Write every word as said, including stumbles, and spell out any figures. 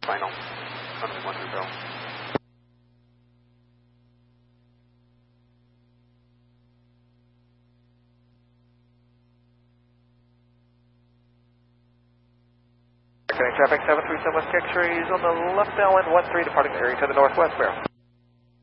Final. Runway one zero. Connect traffic seven three seven West X-rays on the left now and one three departing the area to the northwest, clear.